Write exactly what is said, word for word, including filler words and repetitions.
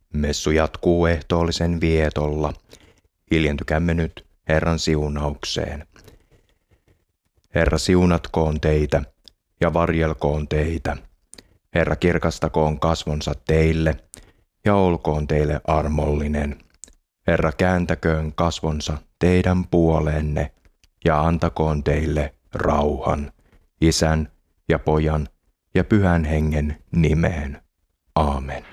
Messu jatkuu ehtoollisen vietolla. Hiljentykäämme nyt Herran siunaukseen. Herra siunatkoon teitä ja varjelkoon teitä. Herra kirkastakoon kasvonsa teille ja olkoon teille armollinen. Herra kääntäköön kasvonsa teidän puoleenne ja antakoon teille rauhan, Isän ja Pojan ja Pyhän Hengen nimeen. Aamen.